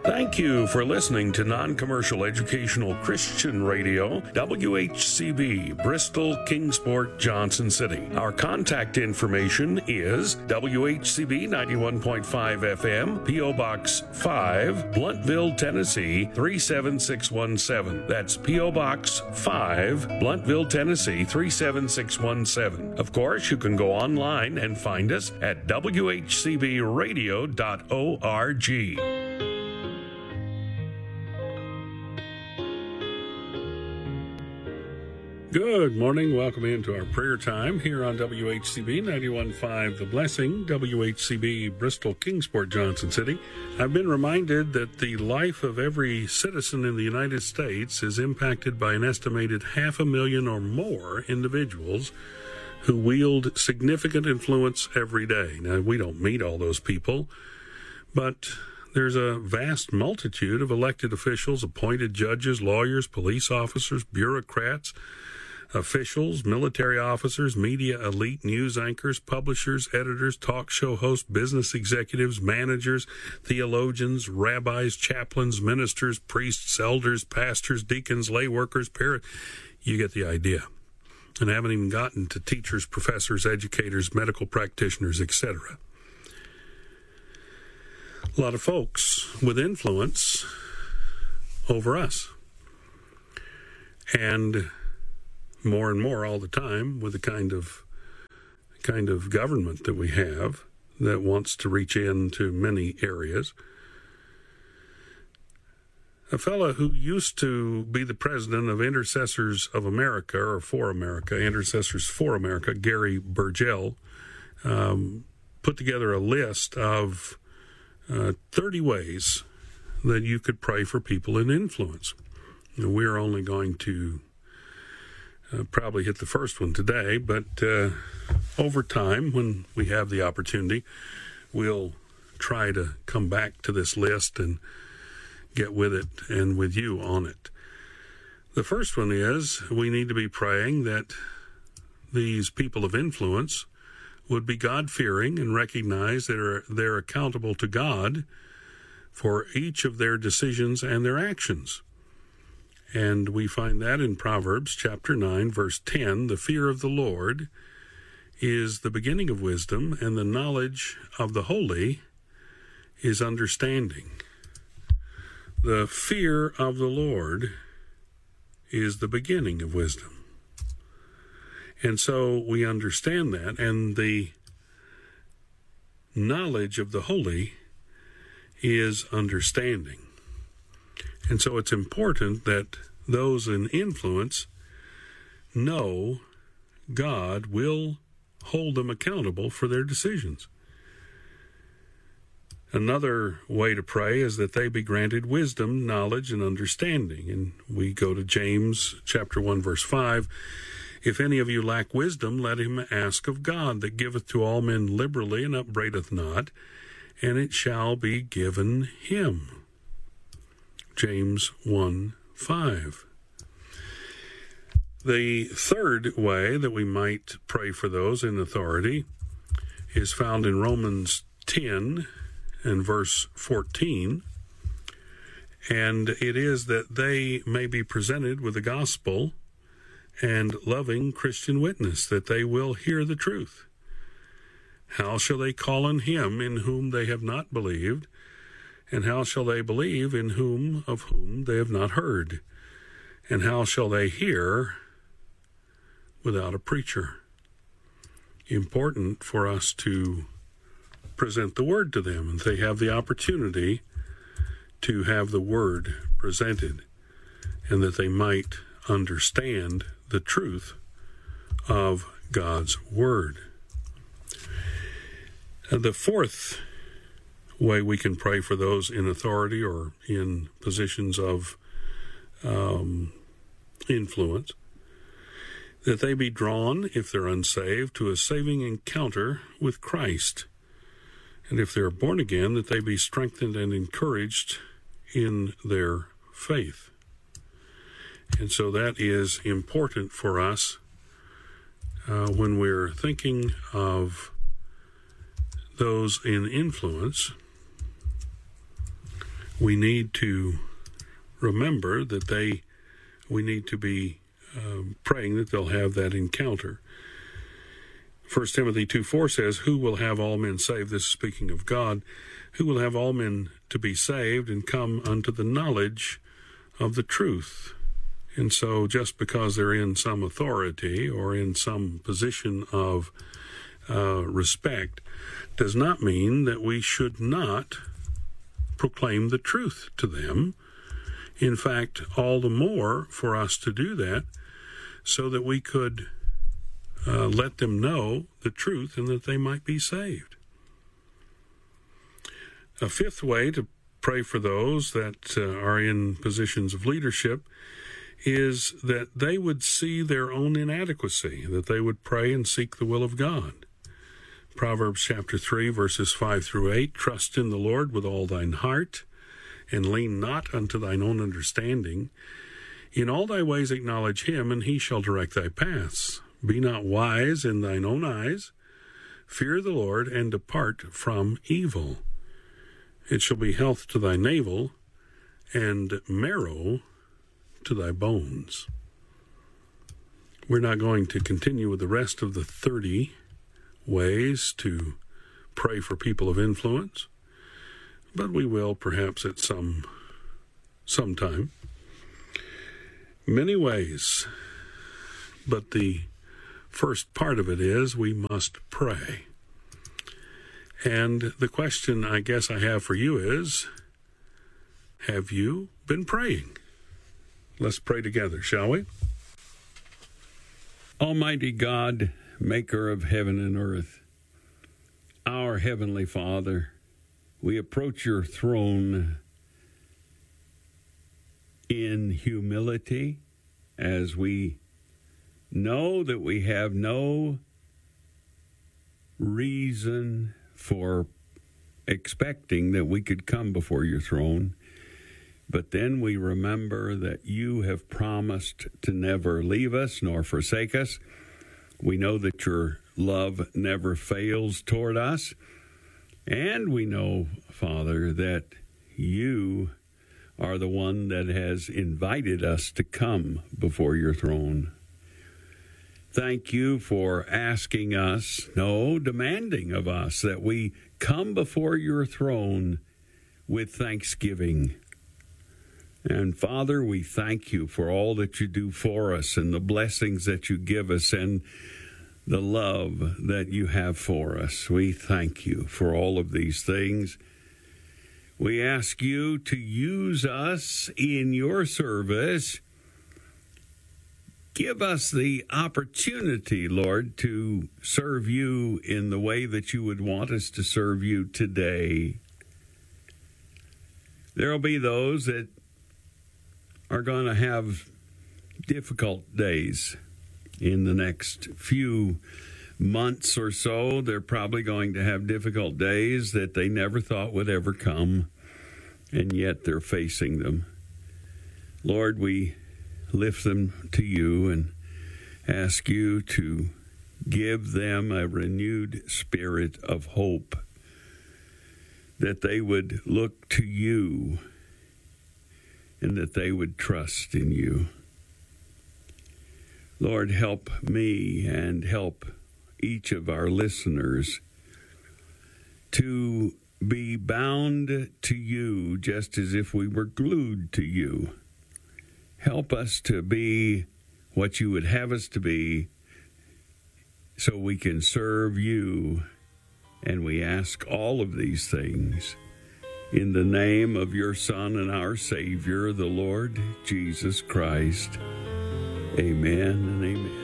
Thank you for listening to Non-Commercial Educational Christian Radio, WHCB, Bristol, Kingsport, Johnson City. Our contact information is WHCB 91.5 FM, P.O. Box 5, Bluntville, Tennessee 37617. That's P.O. Box 5, Bluntville, Tennessee 37617. Of course, you can go online and find us at WHCBradio.org. Good morning. Welcome into our prayer time here on WHCB 91.5 The Blessing, WHCB Bristol, Kingsport, Johnson City. I've been reminded that the life of every citizen in the United States is impacted by an estimated 500,000 or more individuals who wield significant influence every day. Now, we don't meet all those people, but there's a vast multitude of elected officials, appointed judges, lawyers, police officers, bureaucrats, officials, military officers, media elite, news anchors, publishers, editors, talk show hosts, business executives, managers, theologians, rabbis, chaplains, ministers, priests, elders, pastors, deacons, lay workers, you get the idea. And I haven't even gotten to teachers, professors, educators, medical practitioners, etc. A lot of folks with influence over us. And more all the time with the kind of government that we have that wants to reach into many areas. A fellow who used to be the president of Intercessors of America, or for America, Intercessors for America, Gary Burgell, put together a list of 30 ways that you could pray for people in influence. And we're only going to probably hit the first one today, but over time, when we have the opportunity, we'll try to come back to this list and get with it and with you on it. The first one is we need to be praying that these people of influence would be God-fearing and recognize that they're accountable to God for each of their decisions and their actions. And we find that in Proverbs chapter 9, verse 10, the fear of the Lord is the beginning of wisdom, and the knowledge of the holy is understanding. The fear of the Lord is the beginning of wisdom. And so we understand that, and the knowledge of the holy is understanding. And so it's important that those in influence know God will hold them accountable for their decisions. Another way to pray is that they be granted wisdom, knowledge, and understanding. And we go to James chapter 1, verse 5. If any of you lack wisdom, let him ask of God, that giveth to all men liberally and upbraideth not, and it shall be given him. James 1:5. The third way that we might pray for those in authority is found in Romans 10 and verse 14. And it is that they may be presented with the gospel and loving Christian witness, that they will hear the truth. How shall they call on him in whom they have not believed? And how shall they believe in whom they have not heard? And how shall they hear without a preacher? Important for us to present the word to them, and they have the opportunity to have the word presented, and that they might understand the truth of God's word. And the fourth way we can pray for those in authority or in positions of influence, that they be drawn, if they're unsaved, to a saving encounter with Christ. And if they're born again, that they be strengthened and encouraged in their faith. And so that is important for us when we're thinking of those in influence. we need to remember that we need to be praying that they'll have that encounter. 1 Timothy 2:4 says, who will have all men saved? This is speaking of God. Who will have all men to be saved and come unto the knowledge of the truth? And so just because they're in some authority or in some position of respect does not mean that we should not proclaim the truth to them. In fact, all the more for us to do that so that we could let them know the truth and that they might be saved. A fifth way to pray for those that are in positions of leadership is that they would see their own inadequacy, that they would pray and seek the will of God. Proverbs chapter 3, verses 5 through 8, trust in the Lord with all thine heart, and lean not unto thine own understanding. In all thy ways acknowledge him, and he shall direct thy paths. Be not wise in thine own eyes. Fear the Lord, and depart from evil. It shall be health to thy navel, and marrow to thy bones. We're not going to continue with the rest of the 30 ways to pray for people of influence, but we will perhaps at some time. Many ways, but the first part of it is we must pray. And the question I guess I have for you is, have you been praying? Let's pray together, shall we? Almighty God, maker of heaven and earth, our Heavenly Father, we approach your throne in humility as we know that we have no reason for expecting that we could come before your throne. But then we remember that you have promised to never leave us nor forsake us. We know that your love never fails toward us. And we know, Father, that you are the one that has invited us to come before your throne. Thank you for asking us, no, demanding of us, that we come before your throne with thanksgiving. And Father, we thank you for all that you do for us and the blessings that you give us and the love that you have for us. We thank you for all of these things. We ask you to use us in your service. Give us the opportunity, Lord, to serve you in the way that you would want us to serve you today. There will be those that are going to have difficult days in the next few months or so. They're probably going to have difficult days that they never thought would ever come, and yet they're facing them. Lord, we lift them to you and ask you to give them a renewed spirit of hope, that they would look to you and that they would trust in you. Lord, help me and help each of our listeners to be bound to you just as if we were glued to you. Help us to be what you would have us to be so we can serve you. And we ask all of these things in the name of your Son and our Savior, the Lord Jesus Christ. Amen and amen.